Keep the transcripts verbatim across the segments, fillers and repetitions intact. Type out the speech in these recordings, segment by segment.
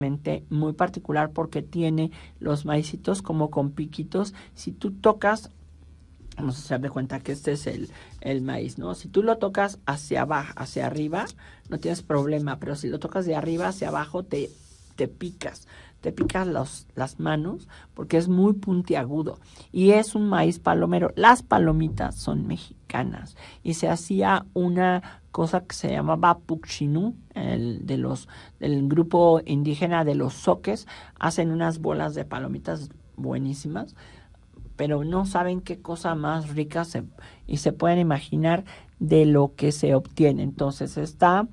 muy particular porque tiene los maicitos como con piquitos. Si tú tocas, vamos a hacer de cuenta que este es el, el maíz, ¿no? Si tú lo tocas hacia abajo, hacia arriba, no tienes problema, pero si lo tocas de arriba hacia abajo, te, te picas, te picas los, las manos porque es muy puntiagudo y es un maíz palomero. Las palomitas son mexicanas y se hacía una cosa que se llamaba puxinú, el de los del grupo indígena de los zoques, hacen unas bolas de palomitas buenísimas, pero no saben qué cosa más rica se, y se pueden imaginar de lo que se obtiene. Entonces está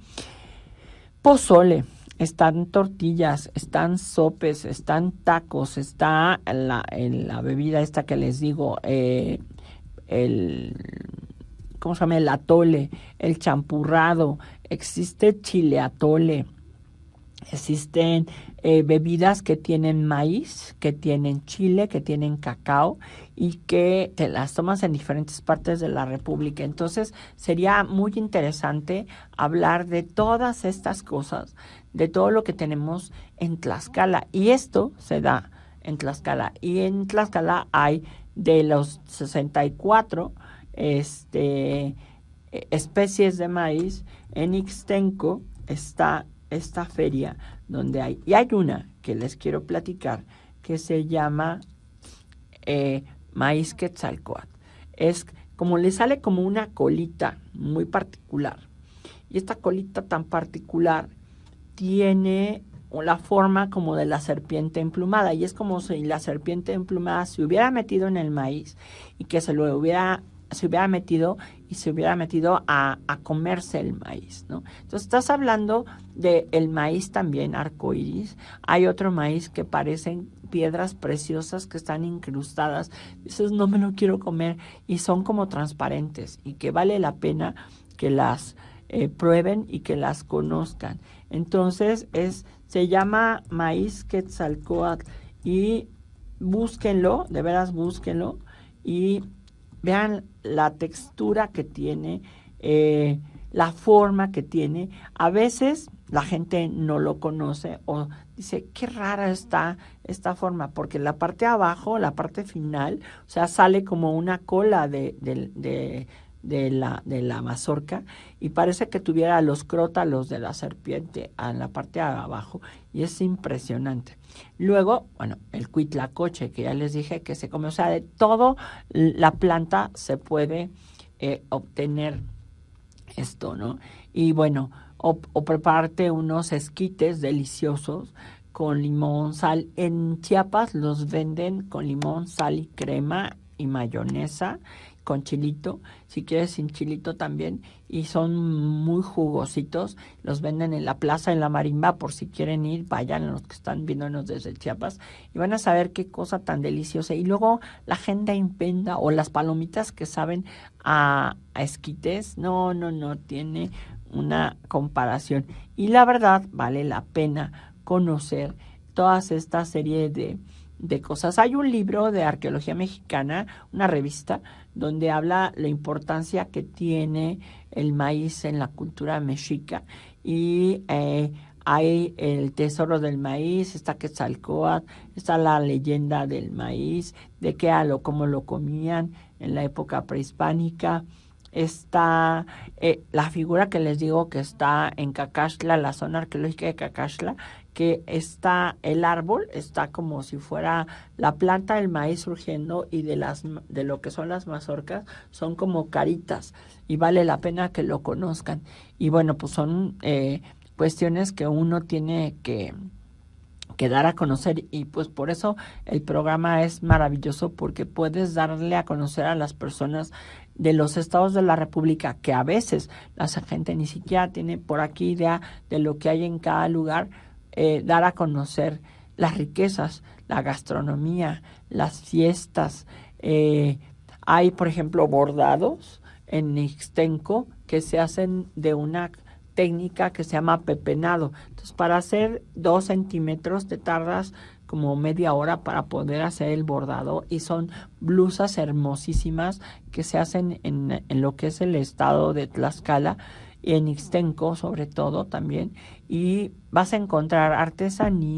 pozole, están tortillas, están sopes, están tacos, está la, en la bebida esta que les digo, eh, el, ¿cómo se llama? El atole, el champurrado, existe chile atole, existen eh, bebidas que tienen maíz, que tienen chile, que tienen cacao y que te las tomas en diferentes partes de la República. Entonces sería muy interesante hablar de todas estas cosas, de todo lo que tenemos en Tlaxcala. Y esto se da en Tlaxcala. Y en Tlaxcala hay de los sesenta y cuatro este, especies de maíz. En Ixtenco está esta feria donde hay, y hay una que les quiero platicar que se llama eh, maíz Quetzalcóatl. Es como le sale como una colita muy particular, y esta colita tan particular tiene la forma como de la serpiente emplumada, y es como si la serpiente emplumada se hubiera metido en el maíz y que se lo hubiera se hubiera metido y se hubiera metido a, a comerse el maíz, ¿no? Entonces estás hablando de el maíz también arcoíris. Hay otro maíz que parecen piedras preciosas que están incrustadas. Dices, no me lo quiero comer, y son como transparentes y que vale la pena que las eh, prueben y que las conozcan. Entonces es se llama maíz Quetzalcóatl y búsquenlo, de veras búsquenlo y vean la textura que tiene, eh, la forma que tiene. A veces la gente no lo conoce o dice, qué rara está esta forma, porque la parte de abajo, la parte final, o sea, sale como una cola de, de, de, de, la, de la mazorca y parece que tuviera los crótalos de la serpiente en la parte de abajo y es impresionante. Luego, bueno, el cuitlacoche, que ya les dije que se come, o sea, de todo la planta se puede eh, obtener esto, ¿no? Y bueno, o, o prepararte unos esquites deliciosos con limón, sal. En Chiapas los venden con limón, sal y crema y mayonesa, con chilito, si quieres sin chilito también, y son muy jugositos. Los venden en la Plaza de la Marimba, por si quieren ir, vayan los que están viéndonos desde Chiapas y van a saber qué cosa tan deliciosa. Y luego la gente inventa, o las palomitas que saben a, a esquites, no, no, no tiene una comparación. Y la verdad vale la pena conocer todas esta serie de de cosas. Hay un libro de arqueología mexicana, una revista, donde habla la importancia que tiene el maíz en la cultura mexica, y eh, hay el tesoro del maíz, está Quetzalcóatl, está la leyenda del maíz, de qué a lo, cómo lo comían en la época prehispánica. Está eh, la figura que les digo que está en Cacaxtla, la zona arqueológica de Cacaxtla, que está el árbol, está como si fuera la planta del maíz surgiendo, y de las de lo que son las mazorcas son como caritas, y vale la pena que lo conozcan. Y bueno, pues son eh, cuestiones que uno tiene que que dar a conocer, y pues por eso el programa es maravilloso, porque puedes darle a conocer a las personas de los estados de la República, que a veces la gente ni siquiera tiene por aquí idea de lo que hay en cada lugar, eh, dar a conocer las riquezas, la gastronomía, las fiestas. Eh, hay, por ejemplo, bordados en Ixtenco que se hacen de una técnica que se llama pepenado. Entonces, para hacer dos centímetros te tardas como media hora para poder hacer el bordado, y son blusas hermosísimas que se hacen en, en lo que es el estado de Tlaxcala, y en Ixtenco sobre todo también, y vas a encontrar artesanía